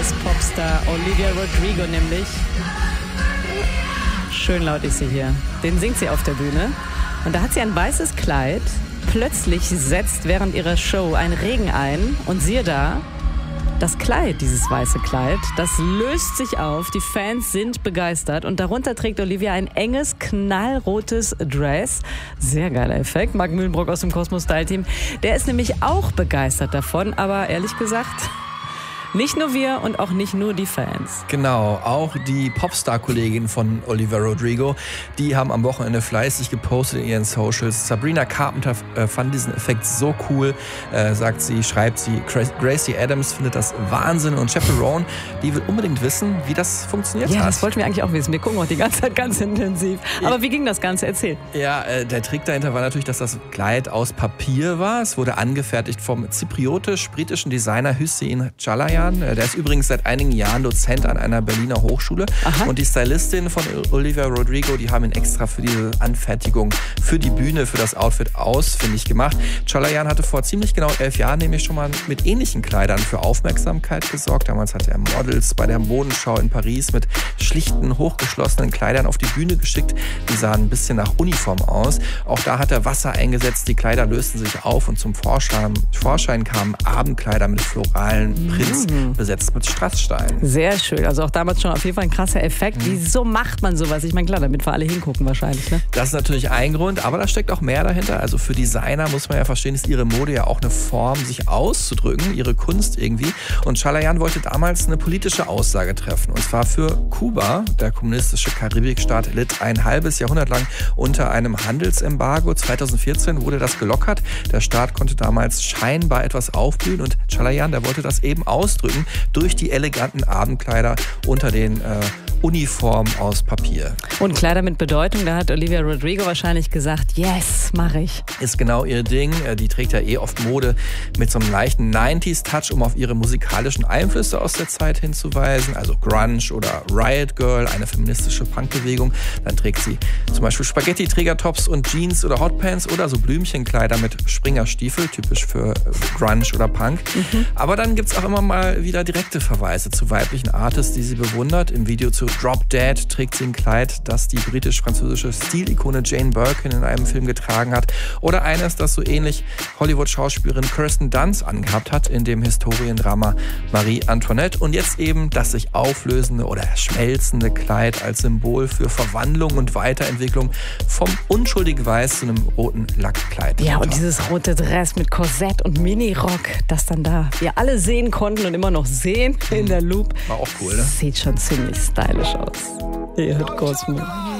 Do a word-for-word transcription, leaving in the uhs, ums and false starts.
Jazz-Popstar Olivia Rodrigo nämlich. Schön laut ist sie hier. Den singt sie auf der Bühne. Und da hat sie ein weißes Kleid. Plötzlich setzt während ihrer Show ein Regen ein. Und siehe da, das Kleid, dieses weiße Kleid, das löst sich auf. Die Fans sind begeistert. Und darunter trägt Olivia ein enges, knallrotes Dress. Sehr geiler Effekt. Marc Mühlenbrock aus dem Cosmo Style Team. Der ist nämlich auch begeistert davon. Aber ehrlich gesagt, nicht nur wir und auch nicht nur die Fans. Genau, auch die Popstar-Kolleginnen von Olivia Rodrigo, die haben am Wochenende fleißig gepostet in ihren Socials. Sabrina Carpenter äh, fand diesen Effekt so cool, äh, sagt sie, schreibt sie. Gracie Adams findet das Wahnsinn und Chaperone, die will unbedingt wissen, wie das funktioniert ja, hat. Ja, das wollten wir eigentlich auch wissen. Wir gucken auch die ganze Zeit ganz intensiv. Aber wie ging das Ganze? Erzähl. Ja, äh, der Trick dahinter war natürlich, dass das Kleid aus Papier war. Es wurde angefertigt vom zypriotisch-britischen Designer Hüseyin Çalayan. Der ist übrigens seit einigen Jahren Dozent an einer Berliner Hochschule. Aha. Und die Stylistin von Olivia Rodrigo, die haben ihn extra für diese Anfertigung, für die Bühne, für das Outfit ausfindig gemacht. Çalayan hatte vor ziemlich genau elf Jahren nämlich schon mal mit ähnlichen Kleidern für Aufmerksamkeit gesorgt. Damals hat er Models bei der Modenschau in Paris mit schlichten, hochgeschlossenen Kleidern auf die Bühne geschickt. Die sahen ein bisschen nach Uniform aus. Auch da hat er Wasser eingesetzt. Die Kleider lösten sich auf und zum Vorschein, Vorschein kamen Abendkleider mit floralen Prints. Mhm. besetzt mit Strasssteinen. Sehr schön. Also auch damals schon auf jeden Fall ein krasser Effekt. Mhm. Wieso macht man sowas? Ich meine, klar, damit wir alle hingucken wahrscheinlich. Ne? Das ist natürlich ein Grund, aber da steckt auch mehr dahinter. Also für Designer muss man ja verstehen, ist ihre Mode ja auch eine Form, sich auszudrücken, ihre Kunst irgendwie. Und Çalayan wollte damals eine politische Aussage treffen. Und zwar für Kuba. Der kommunistische Karibikstaat litt ein halbes Jahrhundert lang unter einem Handelsembargo. zweitausendvierzehn wurde das gelockert. Der Staat konnte damals scheinbar etwas aufblühen. Und Çalayan, der wollte das eben ausdrücken durch die eleganten Abendkleider unter den äh, Uniformen aus Papier. Und Kleider mit Bedeutung, da hat Olivia Rodrigo wahrscheinlich gesagt, yes, mache ich. Ist genau ihr Ding. Die trägt ja eh oft Mode mit so einem leichten neunziger-Touch, um auf ihre musikalischen Einflüsse aus der Zeit hinzuweisen. Also Grunge oder Riot Girl, eine feministische Punkbewegung. Dann trägt sie zum Beispiel Spaghetti-Trägertops und Jeans oder Hotpants oder so Blümchenkleider mit Springerstiefel, typisch für Grunge oder Punk. Mhm. Aber dann gibt es auch immer mal wieder direkte Verweise zu weiblichen Artists, die sie bewundert. Im Video zu Drop Dead trägt sie ein Kleid, das die britisch-französische Stilikone Jane Birkin in einem Film getragen hat. Oder eines, das so ähnlich Hollywood-Schauspielerin Kirsten Dunst angehabt hat in dem Historiendrama Marie Antoinette. Und jetzt eben das sich auflösende oder schmelzende Kleid als Symbol für Verwandlung und Weiterentwicklung vom unschuldig Weiß zu einem roten Lackkleid. Ja, und dieses rote Dress mit Korsett und Minirock, das dann da wir alle sehen konnten und immer noch sehen in der Loop. War auch cool, ne? Sieht schon ziemlich stylisch aus. Ihr hört Cosmo.